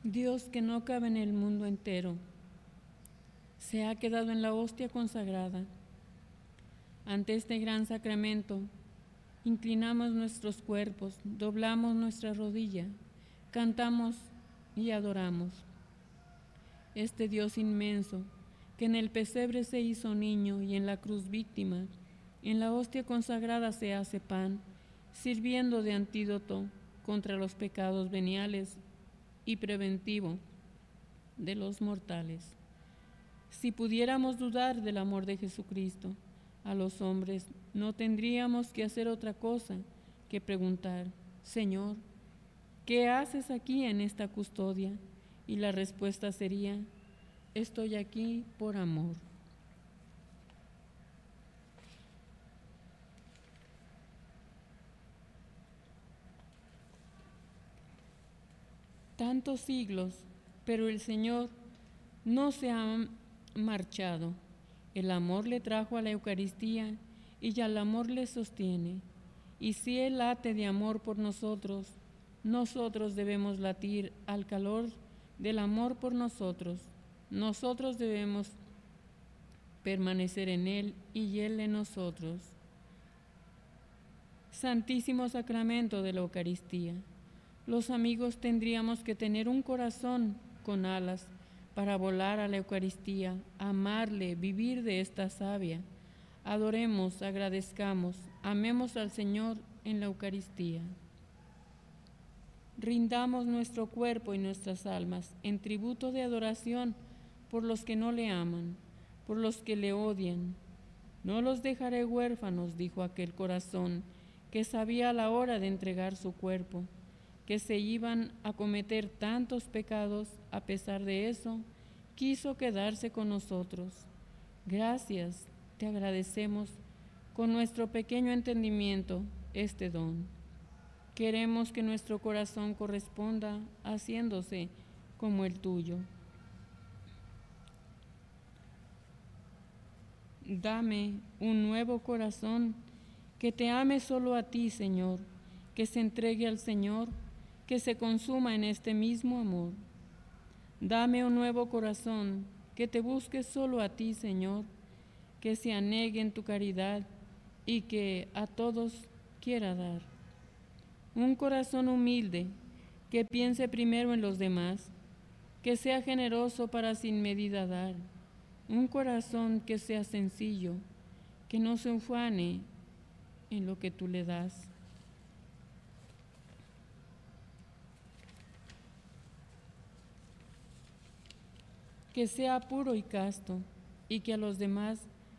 Dios, que no cabe en el mundo entero, se ha quedado en la hostia consagrada. Ante este gran sacramento, inclinamos nuestros cuerpos, doblamos nuestra rodilla, cantamos y adoramos. Este Dios inmenso, que en el pesebre se hizo niño y en la cruz víctima, en la hostia consagrada se hace pan, sirviendo de antídoto contra los pecados veniales y preventivo de los mortales. Si pudiéramos dudar del amor de Jesucristo a los hombres, no tendríamos que hacer otra cosa que preguntar: Señor, ¿qué haces aquí en esta custodia? Y la respuesta sería: estoy aquí por amor. Tantos siglos, pero el Señor no se ha marchado. El amor le trajo a la Eucaristía y ya el amor le sostiene. Y si Él late de amor por nosotros, nosotros debemos latir al calor del amor por nosotros. Nosotros debemos permanecer en Él y Él en nosotros. Santísimo Sacramento de la Eucaristía. Los amigos tendríamos que tener un corazón con alas para volar a la Eucaristía, amarle, vivir de esta savia. Adoremos, agradezcamos, amemos al Señor en la Eucaristía. Rindamos nuestro cuerpo y nuestras almas en tributo de adoración por los que no le aman, por los que le odian. No los dejaré huérfanos, dijo aquel corazón que sabía la hora de entregar su cuerpo, que se iban a cometer tantos pecados. A pesar de eso, quiso quedarse con nosotros. Gracias, te agradecemos con nuestro pequeño entendimiento este don. Queremos que nuestro corazón corresponda haciéndose como el tuyo. Dame un nuevo corazón que te ame solo a ti, Señor, que se entregue al Señor, que se consuma en este mismo amor. Dame un nuevo corazón que te busque solo a ti, Señor, que se anegue en tu caridad y que a todos quiera dar. Un corazón humilde que piense primero en los demás, que sea generoso para sin medida dar. Un corazón que sea sencillo, que no se ufane en lo que tú le das. Que sea puro y casto y que a los demás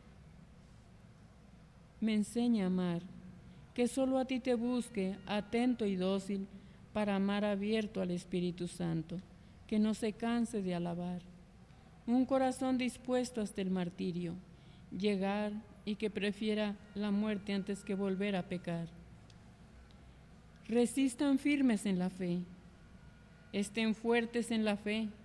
me enseñe a amar. Que solo a ti te busque, atento y dócil, para amar abierto al Espíritu Santo, que no se canse de alabar. Un corazón dispuesto hasta el martirio, llegar y que prefiera la muerte antes que volver a pecar. Resistan firmes en la fe, estén fuertes en la fe,